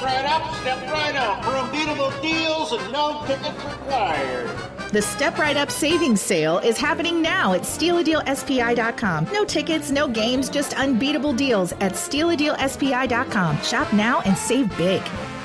step right up for unbeatable deals and no tickets required. The Step Right Up savings sale is happening now at StealADealSPI.com. No tickets, no games, just unbeatable deals at StealADealSPI.com. Shop now and save big.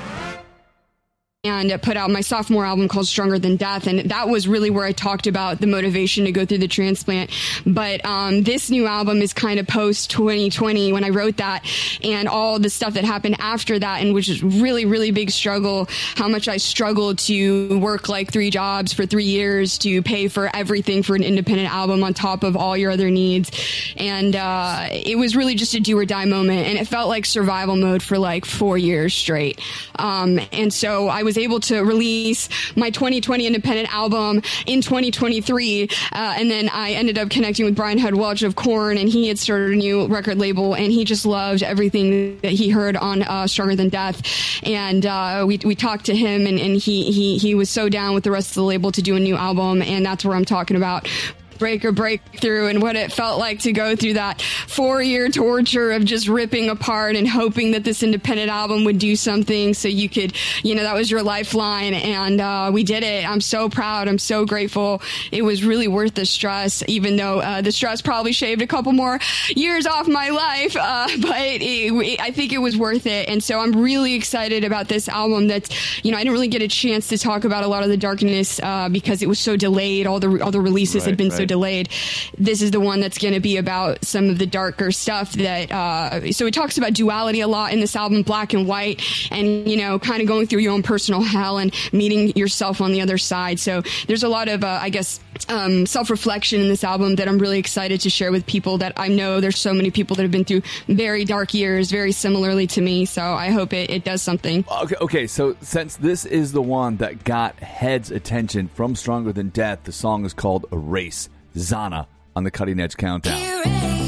And put out my sophomore album called Stronger Than Death. And that was really where I talked about the motivation to go through the transplant. But this new album is kind of post 2020 when I wrote that, and all the stuff that happened after that, and which is really, really big struggle, how much I struggled to work like 3 jobs for 3 years to pay for everything for an independent album on top of all your other needs. And it was really just a do or die moment. And it felt like survival mode for like 4 years straight. And so I was able to release my 2020 independent album in 2023. And then I ended up connecting with Brian Head Welch of Korn, and he had started a new record label, and he just loved everything that he heard on Stronger Than Death. And we talked to him, and he was so down with the rest of the label to do a new album. And that's where I'm talking about breakthrough and what it felt like to go through that 4-year torture of just ripping apart and hoping that this independent album would do something so you could, that was your lifeline. And we did it. I'm so proud. I'm so grateful. It was really worth the stress, even though the stress probably shaved a couple more years off my life. But I think it was worth it. And so I'm really excited about this album that's, I didn't really get a chance to talk about a lot of the darkness because it was so delayed. All the releases had been so delayed. This is the one that's going to be about some of the darker stuff that so it talks about duality a lot in this album, black and white, and kind of going through your own personal hell and meeting yourself on the other side. So there's a lot of self-reflection in this album that I'm really excited to share with people. That I know there's so many people that have been through very dark years very similarly to me, so I hope it does something. Okay, so since this is the one that got Head's attention from Stronger Than Death, the song is called Erase. Zana on the Cutting Edge Countdown.